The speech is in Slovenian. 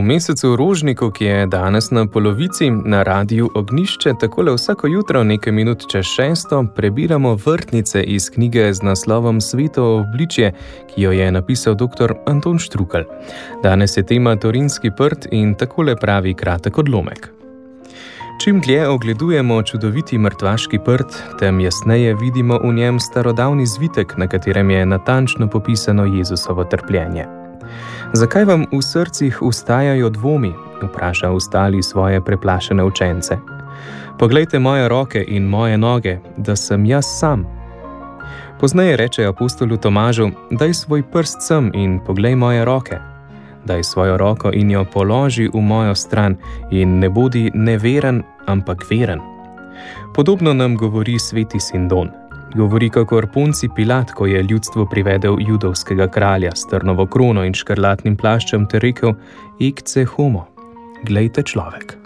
V mesecu Rožniku, ki je danes na polovici, na Radiu Ognjišče takole vsako jutro nekaj minut čez 6 prebiramo vrtnice iz knjige z naslovom Sveto obličje, ki jo je napisal dr. Anton Štrukelj. Danes je tema Torinski prt in takole pravi kratek odlomek. Čim dlje ogledujemo čudoviti mrtvaški prt, tem jasneje vidimo v njem starodavni zvitek, na katerem je natančno popisano Jezusovo trpljenje. Zakaj vam v srcih ustajajo dvomi? Vpraša ostali svoje preplašene učence. Poglejte moje roke in moje noge, da sem jaz sam. Pozneje reče apostolu Tomažu, daj svoj prst sem in poglej moje roke. Daj svojo roko in jo položi v mojo stran in ne bodi neveren, ampak veren. Podobno nam govori sveti Sindon. Govori kakor Ponci Pilat, ko je ljudstvo privedel judovskega kralja s trnovo krono in škrlatnim plaščem ter rekel, ecce homo, glejte človek.